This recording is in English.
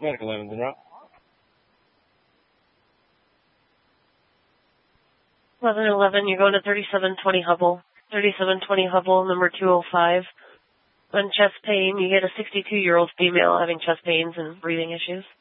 Medical Lemons and Rock. 1111, you're going to 3720 Hubble. 3720 Hubble, number 205. On chest pain, you get a 62-year-old female having chest pains and breathing issues.